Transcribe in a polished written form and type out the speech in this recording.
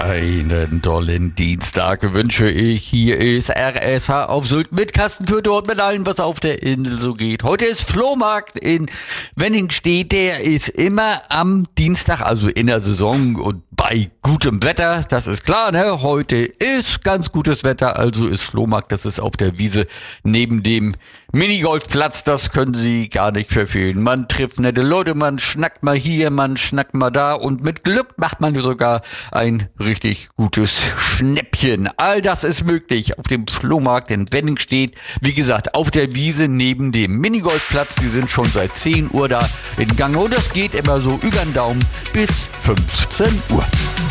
Einen tollen Dienstag wünsche ich. Hier ist RSH auf Sylt mit Carsten Köther und mit allem, was auf der Insel so geht. Heute ist Flohmarkt in Wenningstedt. Der ist immer am Dienstag, also in der Saison und bei gutem Wetter. Das ist klar, ne? Heute ist ganz gutes Wetter, also ist Flohmarkt. Das ist auf der Wiese neben dem Minigolfplatz. Das können Sie gar nicht verfehlen. Man trifft nette Leute, man schnackt mal hier, man schnackt mal da und mit Glück macht man sogar ein richtig gutes Schnäppchen. All das ist möglich auf dem Flohmarkt in Wenningstedt. Wie gesagt, auf der Wiese neben dem Minigolfplatz. Die sind schon seit 10 Uhr da in Gang und das geht immer so über den Daumen bis 15 Uhr.